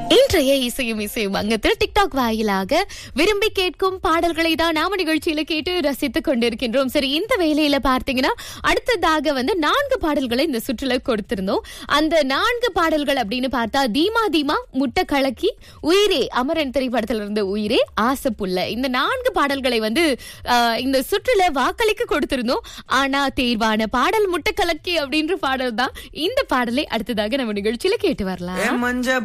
இன்றைய இசையும் அங்கத்தில் டிக்டாக் வாயிலாக விரும்பி கேட்கும் பாடல்களை தான் நாம நிகழ்ச்சியில கேட்டு ரசித்துக் கொண்டிருக்கின்றோம். சரி, இந்த வேலையில பார்த்தீங்கன்னா அடுத்ததாக 4 பாடல்களை இந்த சுற்றுல கொடுத்திருந்தோம். அந்த 4 பாடல்கள் அப்படின்னு பார்த்தா தீமா தீமா, முட்டை கலக்கி, உயிரே, அமரன் திரைப்படத்துல இருந்து உயிரே, ஆசைப்புள்ள, இந்த 4 பாடல்களை இந்த சுற்றுல வாக்களிக்க கொடுத்திருந்தோம். ஆனா தேர்வான பாடல் முட்டை கலக்கி அப்படின்ற பாடல் தான். இந்த பாடலை அடுத்ததாக நம்ம நிகழ்ச்சியில கேட்டு வரலாம்.